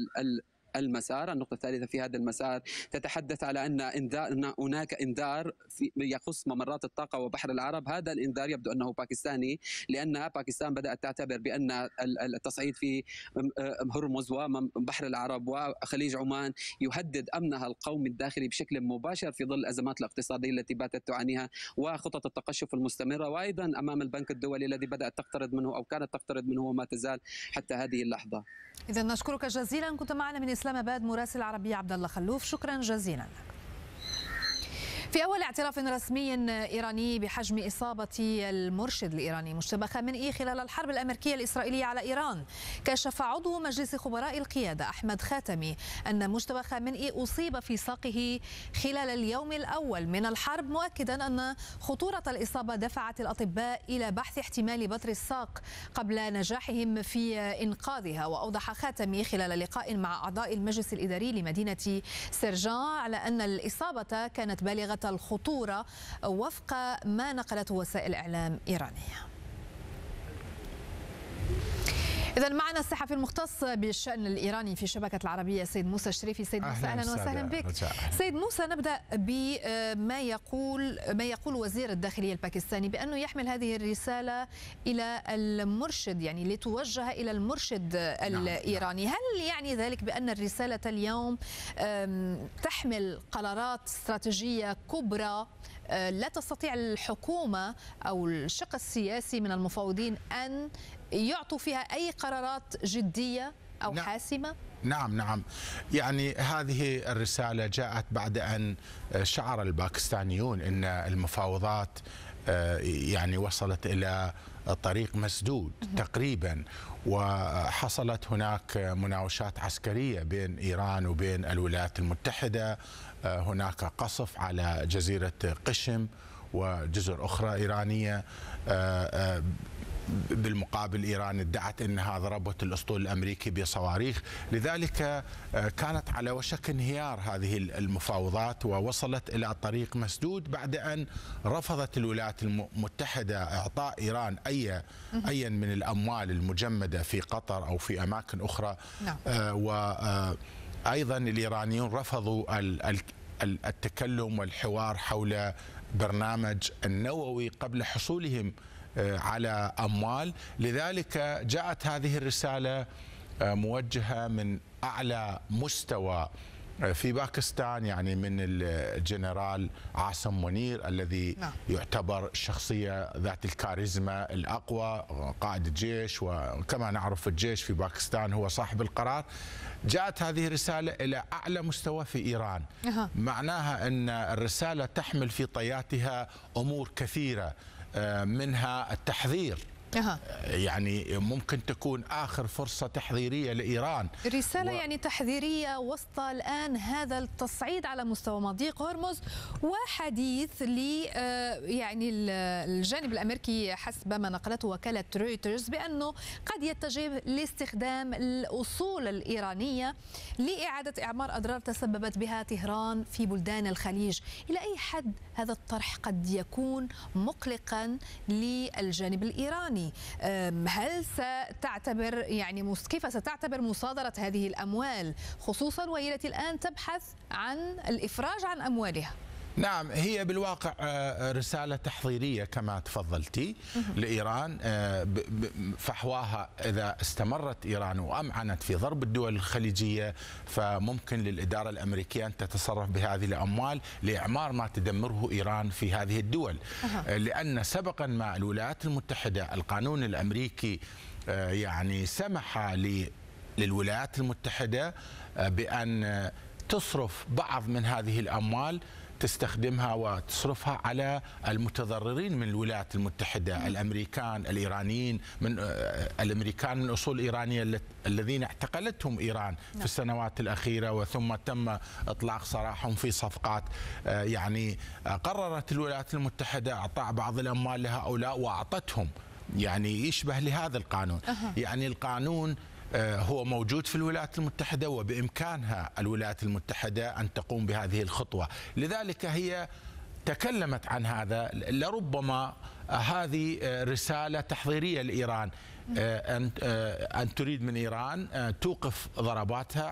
المسار. النقطة الثالثة في هذا المسار تتحدث على أن هناك إنذار يخص ممرات الطاقة وبحر العرب. هذا الإنذار يبدو أنه باكستاني، لأن باكستان بدأت تعتبر بأن التصعيد في هرمز وبحر العرب وخليج عمان يهدد أمنها القومي الداخلي بشكل مباشر في ظل الأزمات الاقتصادية التي باتت تعانيها وخطط التقشف المستمرة، وأيضا أمام البنك الدولي الذي بدأت تقترض منه أو كانت تقترض منه وما تزال حتى هذه اللحظة. إذا نشكرك جزيلا، كنت معنا من إسلام آباد مراسل العربية عبد الله خلوف، شكرا جزيلا لك. في أول اعتراف رسمي إيراني بحجم إصابة المرشد الإيراني مجتبى خامنئي خلال الحرب الأمريكية الإسرائيلية على إيران، كشف عضو مجلس خبراء القيادة أحمد خاتمي أن مجتبى خامنئي أصيب في ساقه خلال اليوم الأول من الحرب، مؤكدا أن خطورة الإصابة دفعت الأطباء إلى بحث احتمال بتر الساق قبل نجاحهم في إنقاذها. وأوضح خاتمي خلال لقاء مع أعضاء المجلس الإداري لمدينة سرجان على أن الإصابة كانت بالغة الخطورة وفق ما نقلته وسائل إعلام إيرانية. إذا معنا الصحفي المختص بالشأن الإيراني في شبكة العربية سيد موسى الشريفي. سيد موسى أهلا وسهلا بك. سيد موسى، نبدأ بما يقول وزير الداخلية الباكستاني بأنه يحمل هذه الرسالة إلى المرشد، يعني لتوجه إلى المرشد الإيراني. هل يعني ذلك بأن الرسالة اليوم تحمل قرارات استراتيجية كبرى لا تستطيع الحكومة أو الشق السياسي من المفاوضين أن يعطوا فيها أي قرارات جدية أو حاسمة؟ نعم، يعني هذه الرسالة جاءت بعد أن شعر الباكستانيون أن المفاوضات يعني وصلت إلى طريق مسدود تقريبا، وحصلت هناك مناوشات عسكرية بين إيران وبين الولايات المتحدة. هناك قصف على جزيرة قشم وجزر أخرى إيرانية. بالمقابل إيران ادعت أنها ضربت الأسطول الأمريكي بصواريخ، لذلك كانت على وشك انهيار هذه المفاوضات ووصلت إلى طريق مسدود بعد أن رفضت الولايات المتحدة إعطاء إيران أي من الأموال المجمدة في قطر أو في أماكن أخرى. وأيضا الإيرانيون رفضوا التكلم والحوار حول برنامج النووي قبل حصولهم على أموال. لذلك جاءت هذه الرسالة موجهة من أعلى مستوى في باكستان، يعني من الجنرال عاصم منير الذي يعتبر الشخصية ذات الكاريزما الأقوى، قائد الجيش، وكما نعرف الجيش في باكستان هو صاحب القرار. جاءت هذه الرسالة إلى أعلى مستوى في إيران. معناها أن الرسالة تحمل في طياتها أمور كثيرة، منها التحذير. يعني ممكن تكون آخر فرصة تحذيرية لإيران. رسالة يعني تحذيرية وسط الآن هذا التصعيد على مستوى مضيق هرمز، وحديث يعني الجانب الأمريكي حسب ما نقلته وكالة رويترز بأنه قد يتجه لاستخدام الأصول الإيرانية لإعادة إعمار أضرار تسببت بها طهران في بلدان الخليج. إلى أي حد هذا الطرح قد يكون مقلقا للجانب الإيراني؟ هل ستعتبر يعني كيف ستعتبر مصادرة هذه الأموال، خصوصا وهي التي الآن تبحث عن الإفراج عن أموالها؟ نعم، هي بالواقع رسالة تحضيرية كما تفضلتي لإيران. فحواها إذا استمرت إيران وأمعنت في ضرب الدول الخليجية فممكن للإدارة الأمريكية أن تتصرف بهذه الأموال لإعمار ما تدمره إيران في هذه الدول. لأن سبقا مع الولايات المتحدة القانون الأمريكي يعني سمح للولايات المتحدة بأن تصرف بعض من هذه الأموال، تستخدمها وتصرفها على المتضررين من الولايات المتحدة، الأمريكان الإيرانيين، من الأمريكان من أصول إيرانية الذين اعتقلتهم إيران في السنوات الأخيرة، وثم تم إطلاق سراحهم في صفقات. يعني قررت الولايات المتحدة إعطاء بعض الأموال لهؤلاء وأعطتهم، يعني يشبه لهذا القانون. يعني القانون هو موجود في الولايات المتحدة، وبإمكانها الولايات المتحدة أن تقوم بهذه الخطوة. لذلك هي تكلمت عن هذا. لربما هذه رسالة تحضيرية لإيران، أن تريد من إيران توقف ضرباتها